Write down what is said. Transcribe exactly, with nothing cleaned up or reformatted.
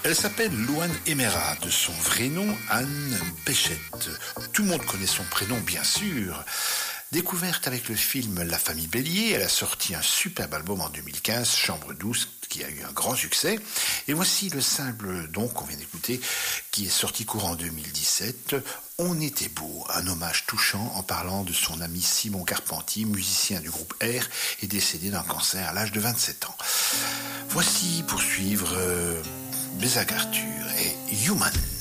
Elle s'appelle Louane Emera, de son vrai nom Anne Péchette. Tout le monde connaît son prénom, bien sûr. Découverte avec le film La Famille Bélier, elle a sorti un superbe album en deux mille quinze, Chambre douce, qui a eu un grand succès. Et voici le simple donc qu'on vient d'écouter, qui est sorti courant deux mille dix-sept, On était beau, un hommage touchant en parlant de son ami Simon Carpentier, musicien du groupe R et décédé d'un cancer à l'âge de vingt-sept ans. Voici pour suivre euh, Bézac Arthur et Human.